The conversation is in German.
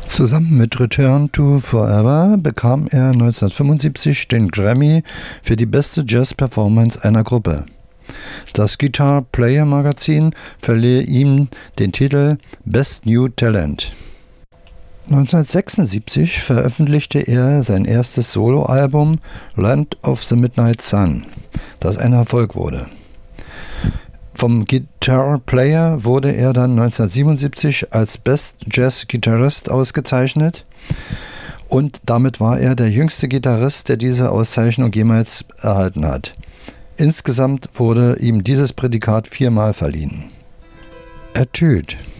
Zusammen mit Return to Forever bekam er 1975 den Grammy für die beste Jazz-Performance einer Gruppe. Das Guitar Player Magazin verlieh ihm den Titel Best New Talent. 1976 veröffentlichte er sein erstes Soloalbum Land of the Midnight Sun, das ein Erfolg wurde. Vom Guitar Player wurde er dann 1977 als Best Jazz Guitarist ausgezeichnet und damit war er der jüngste Gitarrist, der diese Auszeichnung jemals erhalten hat. Insgesamt wurde ihm dieses Prädikat 4-mal verliehen. Etude.